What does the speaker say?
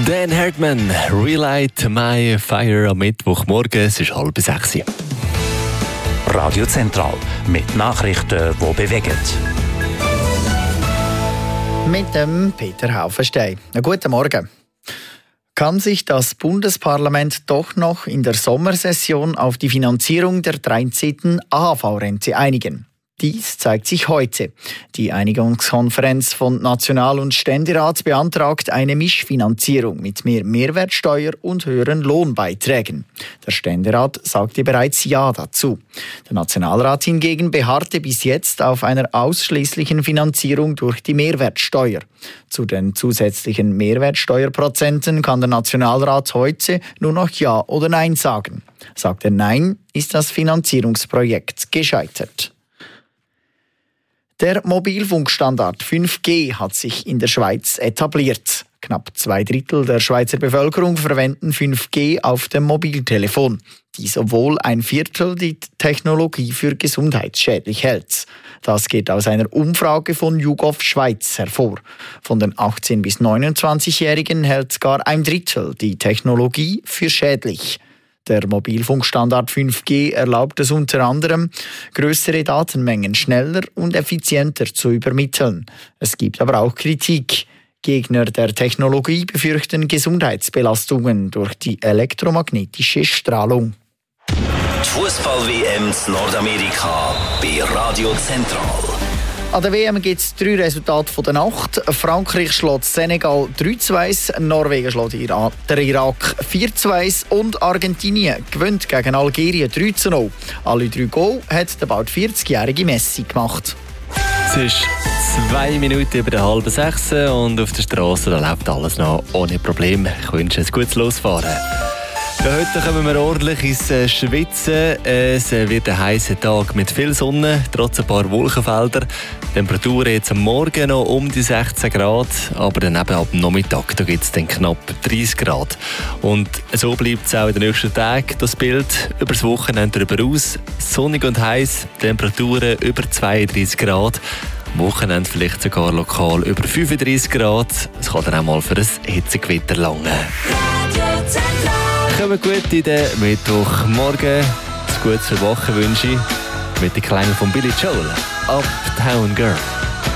Dan Hartman, Relight My Fire am Mittwochmorgen, es ist 5:30. Radio Zentral mit Nachrichten, die bewegen. Mit dem Peter Haufenstein. Guten Morgen. Kann sich das Bundesparlament doch noch in der Sommersession auf die Finanzierung der 13. AHV-Rente einigen? Dies zeigt sich heute. Die Einigungskonferenz von National- und Ständerat beantragt eine Mischfinanzierung mit mehr Mehrwertsteuer und höheren Lohnbeiträgen. Der Ständerat sagte bereits Ja dazu. Der Nationalrat hingegen beharrte bis jetzt auf einer ausschließlichen Finanzierung durch die Mehrwertsteuer. Zu den zusätzlichen Mehrwertsteuerprozenten kann der Nationalrat heute nur noch Ja oder Nein sagen. Sagt er Nein, ist das Finanzierungsprojekt gescheitert. Der Mobilfunkstandard 5G hat sich in der Schweiz etabliert. Knapp 2/3 der Schweizer Bevölkerung verwenden 5G auf dem Mobiltelefon, die obwohl 1/4 die Technologie für gesundheitsschädlich hält. Das geht aus einer Umfrage von YouGov Schweiz hervor. Von den 18- bis 29-Jährigen hält gar 1/3 die Technologie für schädlich. Der Mobilfunkstandard 5G erlaubt es unter anderem, größere Datenmengen schneller und effizienter zu übermitteln. Es gibt aber auch Kritik. Gegner der Technologie befürchten Gesundheitsbelastungen durch die elektromagnetische Strahlung. Die Fußball-WM in Nordamerika bei Radio Zentral. An der WM gibt es 3 Resultate von der Nacht. Frankreich schlägt Senegal 3:1, Norwegen schlägt der Irak 4:1 und Argentinien gewinnt gegen Algerien 3:0. Alle 3 Goal hat der bald 40-jährige Messi gemacht. Es ist 2 Minuten über 5:30 und auf der Straße läuft alles noch ohne Probleme. Ich wünsche ein gutes Losfahren. Ja, heute kommen wir ordentlich ins Schwitzen. Es wird ein heißer Tag mit viel Sonne, trotz ein paar Wolkenfelder. Temperaturen jetzt am Morgen noch um die 16 Grad, aber dann eben ab dem Nachmittag gibt es dann knapp 30 Grad. Und so bleibt es auch in den nächsten Tagen, das Bild über das Wochenende darüber aus. Sonnig und heiß, Temperaturen über 32 Grad. Am Wochenende vielleicht sogar lokal über 35 Grad. Es kann dann auch mal für ein Hitzegewitter langen. Kommen gut in den Mittwochmorgen. Ein gutes Woche wünsche ich mit den Klängen von Billy Joel. Uptown Girl.